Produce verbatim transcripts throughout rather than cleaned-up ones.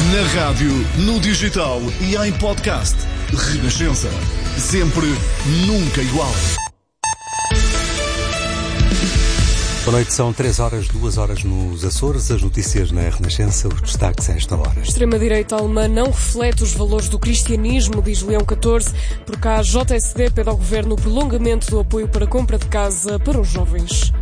Na rádio, no digital e em podcast. Renascença. Sempre, nunca igual. Boa noite, são três horas, duas horas nos Açores. As notícias na Renascença, os destaques a esta hora. A extrema-direita alemã não reflete os valores do cristianismo, diz Leão catorze, porque a J S D pede ao governo o prolongamento do apoio para a compra de casa para os jovens.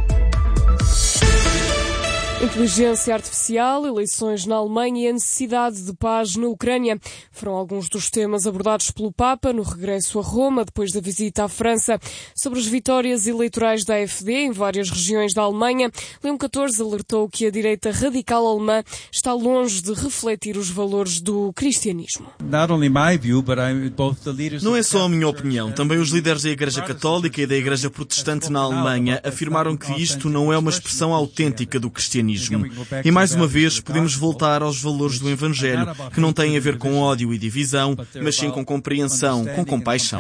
Inteligência artificial, eleições na Alemanha e a necessidade de paz na Ucrânia foram alguns dos temas abordados pelo Papa no regresso a Roma, depois da visita à França. Sobre as vitórias eleitorais da A F D em várias regiões da Alemanha, Leão catorze alertou que a direita radical alemã está longe de refletir os valores do cristianismo. Não é só a minha opinião. Também os líderes da Igreja Católica e da Igreja Protestante na Alemanha afirmaram que isto não é uma expressão autêntica do cristianismo. E mais uma vez podemos voltar aos valores do Evangelho, que não têm a ver com ódio e divisão, mas sim com compreensão, com compaixão.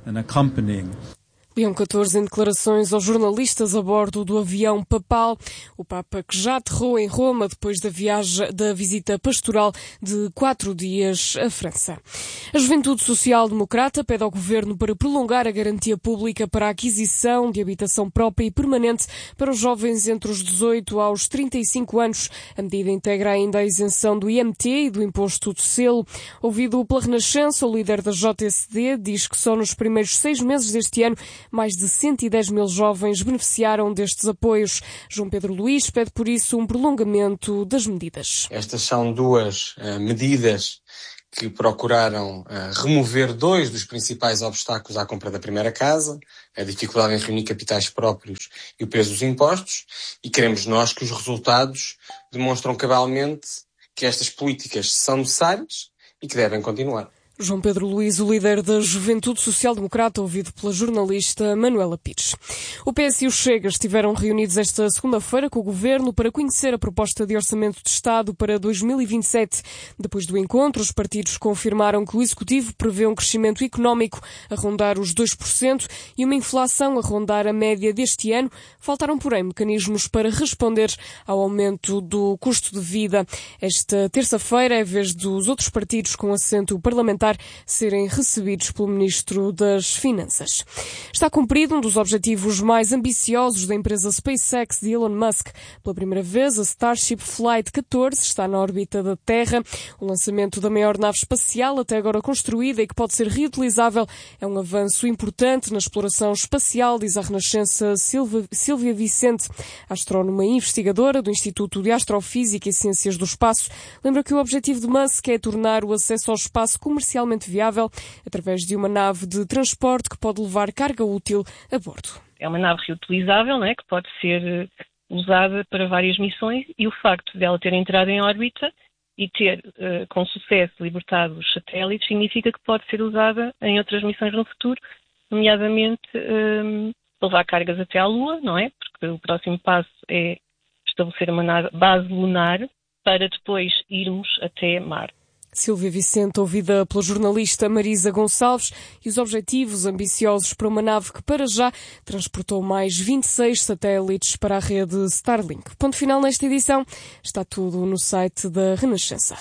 Leão catorze em declarações aos jornalistas a bordo do avião papal, o Papa que já aterrou em Roma depois da viagem, da visita pastoral de quatro dias à França. A Juventude Social Democrata pede ao Governo para prolongar a garantia pública para a aquisição de habitação própria e permanente para os jovens entre os dezoito aos trinta e cinco anos. A medida integra ainda a isenção do I M T e do imposto de selo. Ouvido pela Renascença, o líder da J S D diz que só nos primeiros seis meses deste ano mais de cento e dez mil jovens beneficiaram destes apoios. João Pedro Luís pede, por isso, um prolongamento das medidas. Estas são duas uh, medidas que procuraram uh, remover dois dos principais obstáculos à compra da primeira casa, a dificuldade em reunir capitais próprios e o peso dos impostos, e queremos nós que os resultados demonstram cabalmente que estas políticas são necessárias e que devem continuar. João Pedro Luís, o líder da Juventude Social Democrata, ouvido pela jornalista Manuela Pires. O P S e o Chega estiveram reunidos esta segunda-feira com o Governo para conhecer a proposta de Orçamento de Estado para dois mil e vinte e sete. Depois do encontro, os partidos confirmaram que o Executivo prevê um crescimento económico a rondar os dois por cento e uma inflação a rondar a média deste ano. Faltaram, porém, mecanismos para responder ao aumento do custo de vida. Esta terça-feira é a vez dos outros partidos com assento parlamentar serem recebidos pelo Ministro das Finanças. Está cumprido um dos objetivos mais ambiciosos da empresa SpaceX de Elon Musk. Pela primeira vez, a Starship Flight catorze está na órbita da Terra. O lançamento da maior nave espacial até agora construída e que pode ser reutilizável é um avanço importante na exploração espacial, diz a Renascença Silvia, Silvia Vicente, astrónoma e investigadora do Instituto de Astrofísica e Ciências do Espaço. Lembra que o objetivo de Musk é tornar o acesso ao espaço comercial viável através de uma nave de transporte que pode levar carga útil a bordo. É uma nave reutilizável, não é? Que pode ser usada para várias missões, e o facto de ela ter entrado em órbita e ter, uh, com sucesso, libertado os satélites, significa que pode ser usada em outras missões no futuro, nomeadamente um, levar cargas até à Lua, não é? Porque o próximo passo é estabelecer uma base lunar para depois irmos até Marte. Silvia Vicente, ouvida pela jornalista Marisa Gonçalves, e os objetivos ambiciosos para uma nave que, para já, transportou mais vinte e seis satélites para a rede Starlink. Ponto final nesta edição. Está tudo no site da Renascença.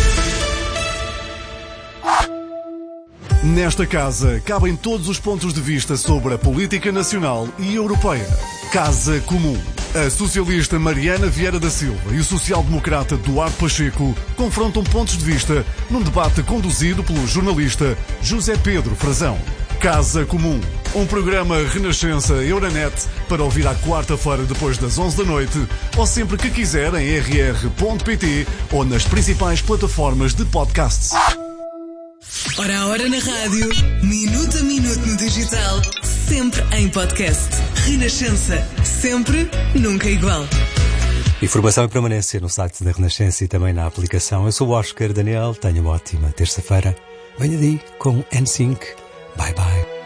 Nesta casa cabem todos os pontos de vista sobre a política nacional e europeia. Casa Comum. A socialista Mariana Vieira da Silva e o social-democrata Duarte Pacheco confrontam pontos de vista num debate conduzido pelo jornalista José Pedro Frazão. Casa Comum. Um programa Renascença Euronet para ouvir à quarta-feira depois das onze da noite ou sempre que quiser em r r ponto p t ou nas principais plataformas de podcasts. Hora a hora na rádio, minuto a minuto no digital, sempre em podcast. Renascença, sempre, nunca igual. Informação e permanência no site da Renascença e também na aplicação. Eu sou o Oscar Daniel, tenha uma ótima terça-feira. Venha daí com N cinco. Bye bye.